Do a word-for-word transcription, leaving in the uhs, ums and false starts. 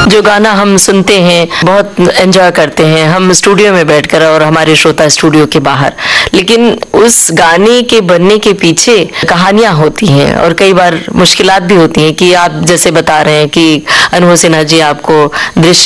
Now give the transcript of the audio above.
जो गाना हम सुनते हैं, बहुत एंजॉय करते हैं हम स्टूडियो में बैठकर और हमारे श्रोता स्टूडियो के बाहर, लेकिन उस गाने के बनने के पीछे कहानियां होती हैं और कई बार मुश्किलात भी होती हैं कि आप जैसे बता रहे हैं कि अनुभव सिन्हा जी आपको दृश्य